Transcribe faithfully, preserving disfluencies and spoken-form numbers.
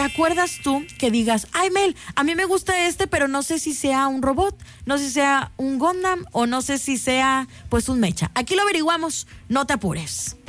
acuerdas tú que digas, ay Mel, a mí me gusta este, pero no sé si sea un robot, no sé si sea un Gundam o no sé si sea pues un mecha? Aquí lo averiguamos, no te apures.